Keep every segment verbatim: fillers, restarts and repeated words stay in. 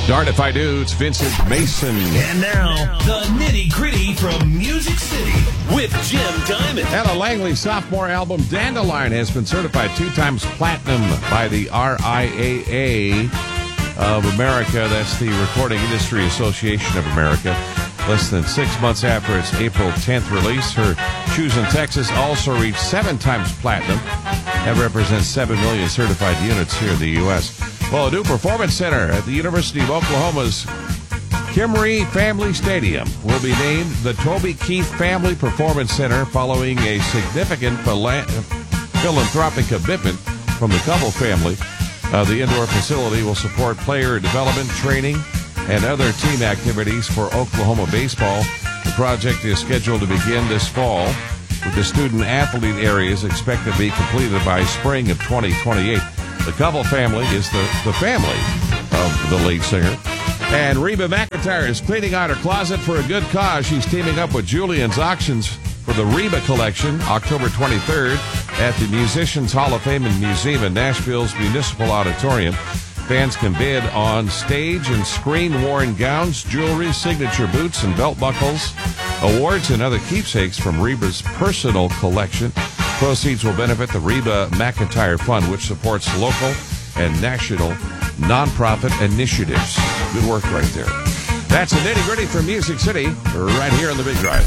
Darn if I do. It's Vincent Mason. And now, the nitty-gritty from Music City with Jim Diamond. Ella Langley's sophomore album, Dandelion, has been certified two times platinum by the R I A A of America. That's the Recording Industry Association of America. Less than six months after its April tenth release, her Shoes in Texas also reached seven times platinum. That represents seven million certified units here in the U S Well, a new performance center at the University of Oklahoma's Kimry Family Stadium will be named the Toby Keith Family Performance Center following a significant philanthropic commitment from the Covell family. Uh, the indoor facility will support player development, training, and other team activities for Oklahoma baseball. The project is scheduled to begin this fall, with the student-athlete areas expected to be completed by spring of twenty twenty-eight. The Covell family is the, the family of the lead singer. And Reba McEntire is cleaning out her closet for a good cause. She's teaming up with Julian's Auctions for the Reba Collection, October twenty-third, at the Musicians Hall of Fame and Museum in Nashville's Municipal Auditorium. Fans can bid on stage and screen-worn gowns, jewelry, signature boots, and belt buckles, awards, and other keepsakes from Reba's personal collection. Proceeds will benefit the Reba McEntire Fund, which supports local and national nonprofit initiatives. Good work right there. That's the nitty-gritty from Music City, right here on the Big Drive.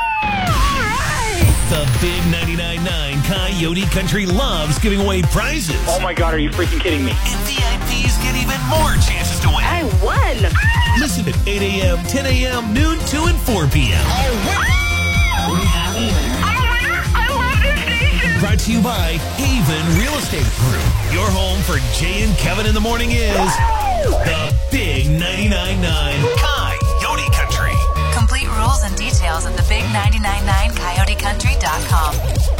The Big ninety-nine point nine Coyote Country loves giving away prizes. Oh my God, are you freaking kidding me? And V I Ps get even more chances to win. I won! Listen at eight a.m., ten a.m., noon, two, and four p.m. I won! We have a winner. I'm a winner! I love this station! Brought to you by Haven Real Estate Group. Your home for Jay and Kevin in the morning is the Big ninety-nine point nine Coyote Country. Complete rules and details at the big nine nine nine coyote country dot com.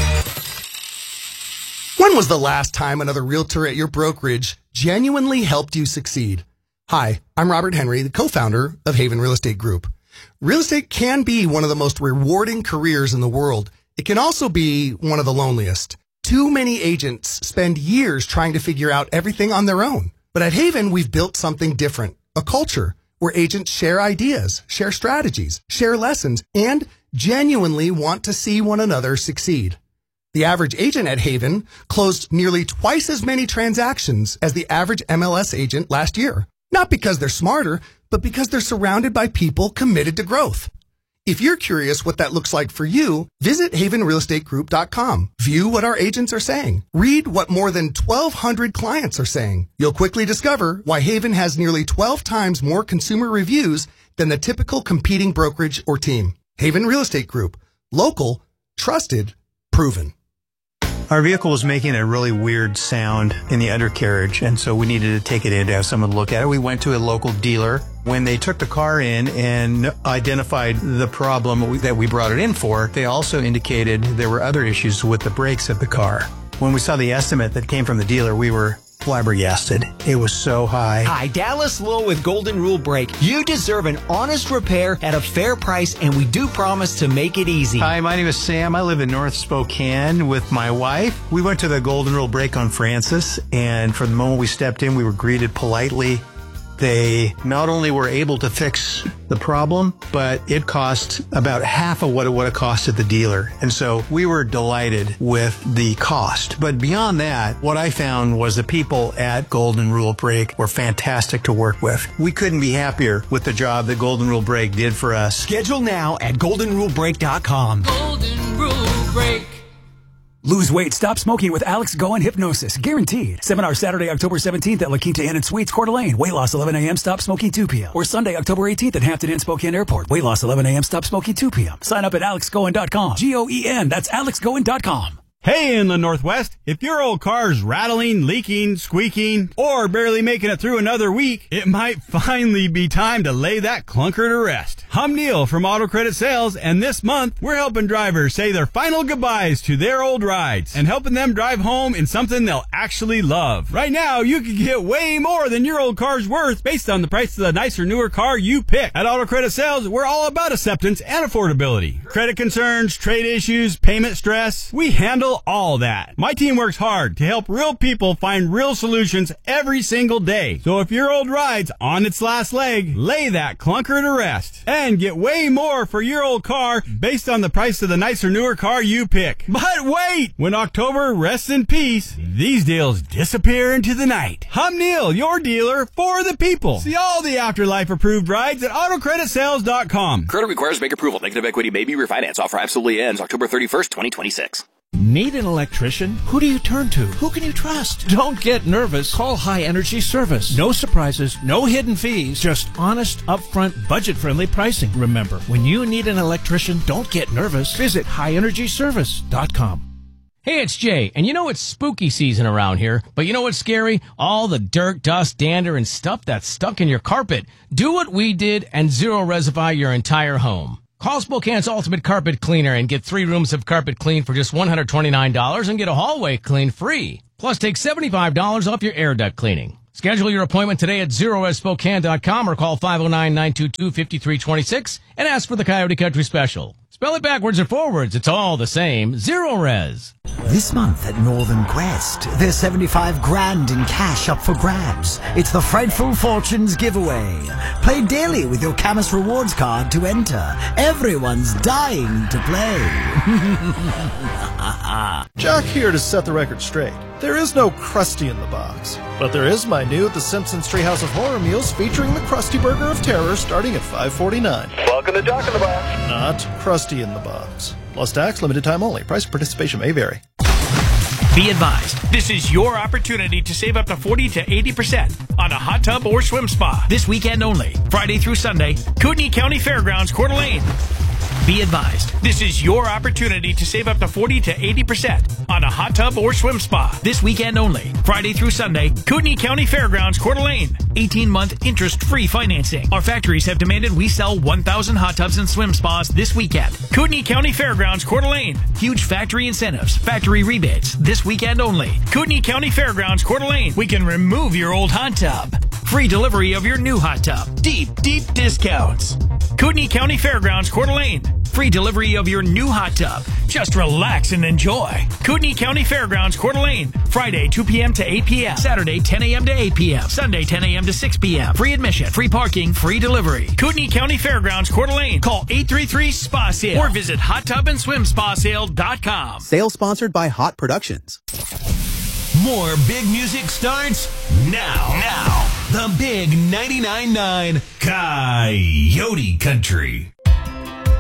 When was the last time another realtor at your brokerage genuinely helped you succeed? Hi, I'm Robert Henry, the co-founder of Haven Real Estate Group. Real estate can be one of the most rewarding careers in the world. It can also be one of the loneliest. Too many agents spend years trying to figure out everything on their own. But at Haven, we've built something different, a culture where agents share ideas, share strategies, share lessons, and genuinely want to see one another succeed. The average agent at Haven closed nearly twice as many transactions as the average M L S agent last year. Not because they're smarter, but because they're surrounded by people committed to growth. If you're curious what that looks like for you, visit haven real estate group dot com. View what our agents are saying. Read what more than twelve hundred clients are saying. You'll quickly discover why Haven has nearly twelve times more consumer reviews than the typical competing brokerage or team. Haven Real Estate Group. Local, trusted, proven. Our vehicle was making a really weird sound in the undercarriage, and so we needed to take it in to have someone look at it. We went to a local dealer. When they took the car in and identified the problem that we brought it in for, they also indicated there were other issues with the brakes of the car. When we saw the estimate that came from the dealer, we were flabbergasted. It was so high. Hi, Dallas Lowe with Golden Rule Brake. You deserve an honest repair at a fair price, and we do promise to make it easy. Hi, my name is Sam. I live in North Spokane with my wife. We went to the Golden Rule Brake on Francis, and from the moment we stepped in, we were greeted politely. They not only were able to fix the problem, but it cost about half of what it would have cost at the dealer. And so we were delighted with the cost. But beyond that, what I found was the people at Golden Rule Brake were fantastic to work with. We couldn't be happier with the job that Golden Rule Brake did for us. Schedule now at golden rule brake dot com. Golden Rule Brake. Lose weight, stop smoking with Alex Goen Hypnosis. Guaranteed. Seminar Saturday, October seventeenth at La Quinta Inn and Suites, Coeur d'Alene. Weight loss eleven a.m., stop smoking two p.m. Or Sunday, October eighteenth at Hampton Inn, Spokane Airport. Weight loss eleven a.m., stop smoking two p.m. Sign up at alex goen dot com. G O E N. That's alex goen dot com. Hey, Inland Northwest, if your old car's rattling, leaking, squeaking, or barely making it through another week, it might finally be time to lay that clunker to rest. I'm Neil from Auto Credit Sales, and this month we're helping drivers say their final goodbyes to their old rides and helping them drive home in something they'll actually love. Right now, you can get way more than your old car's worth based on the price of the nicer, newer car you pick. At Auto Credit Sales, we're all about acceptance and affordability. Credit concerns, trade issues, payment stress, we handle all that. My team works hard to help real people find real solutions every single day. So if your old ride's on its last leg, lay that clunker to rest and get way more for your old car based on the price of the nicer, newer car you pick. But wait! When October rests in peace, these deals disappear into the night. I'm Neil, your dealer for the people. See all the Afterlife approved rides at auto credit sales dot com. Credit requires bank approval. Negative equity may be refinanced. Offer absolutely ends October thirty-first, twenty twenty-six. Need an electrician? Who do you turn to? Who can you trust? Don't get nervous. Call High Energy Service. No surprises, no hidden fees, just honest, upfront, budget-friendly pricing. Remember, when you need an electrician, don't get nervous. Visit high energy service dot com. Hey, it's Jay, and you know it's spooky season around here, but you know what's scary? All the dirt, dust, dander, and stuff that's stuck in your carpet. Do what we did and zero-reservify your entire home. Call Spokane's Ultimate Carpet Cleaner and get three rooms of carpet clean for just one hundred twenty-nine dollars and get a hallway clean free. Plus, take seventy-five dollars off your air duct cleaning. Schedule your appointment today at zero res spokane dot com or call five oh nine, nine two two, five three two six and ask for the Coyote Country Special. Spell it backwards or forwards, it's all the same. Zero Res. This month at Northern Quest, there's seventy-five grand in cash up for grabs. It's the Frightful Fortunes giveaway. Play daily with your Camus Rewards card to enter. Everyone's dying to play. Jack here to set the record straight. There is no Krusty in the box, but there is my new The Simpsons Treehouse of Horror meals featuring the Krusty Burger of Terror starting at five forty-nine. Welcome to Jack in the Box. Not Krusty in the box. Plus tax, limited time only. Price of participation may vary. Be advised, this is your opportunity to save up to forty to eighty percent on a hot tub or swim spa. This weekend only, Friday through Sunday, Kootenai County Fairgrounds, Coeur d'Alene. Be advised, this is your opportunity to save up to forty to eighty percent on a hot tub or swim spa. This weekend only, Friday through Sunday, Kootenai County Fairgrounds, Coeur d'Alene. eighteen-month interest-free financing. Our factories have demanded we sell one thousand hot tubs and swim spas this weekend. Kootenai County Fairgrounds, Coeur d'Alene. Huge factory incentives, factory rebates, this weekend only. Kootenai County Fairgrounds, Coeur d'Alene. We can remove your old hot tub. Free delivery of your new hot tub. Deep, deep discounts. Kootenai County Fairgrounds, Coeur d'Alene. Free delivery of your new hot tub. Just relax and enjoy. Kootenai County Fairgrounds, Coeur d'Alene. Friday, two p.m. to eight p.m. Saturday, ten a.m. to eight p.m. Sunday, ten a.m. to six p.m. Free admission, free parking, free delivery. Kootenai County Fairgrounds, Coeur d'Alene. Call eight three three, S P A sale or visit hot tub and swim spa sale dot com. Sale sponsored by Hot Productions. More big music starts now. Now. The Big ninety-nine point nine Coyote Country.